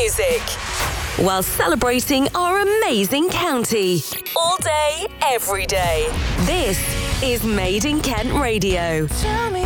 music while celebrating our amazing county. All day, every day. This is Made in Kent Radio. Tell me